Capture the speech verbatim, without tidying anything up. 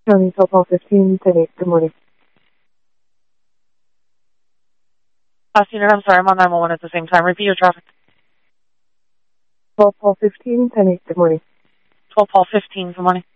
County twelve Paul fifteen, ten eight, good morning. Uh, Senior, I'm sorry, I'm on nine one one at the same time. Repeat your traffic. twelve Paul fifteen, ten eight, good morning. twelve Paul fifteen, good morning.